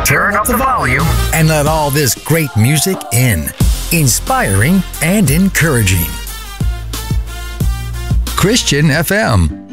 turn up the volume, and let all this great music in. Inspiring and encouraging. Christian FM.